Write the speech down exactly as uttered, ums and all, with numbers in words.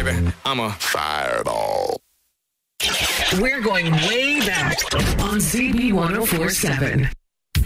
baby. I'm a fireball. We're going way back on Z B one oh four seven.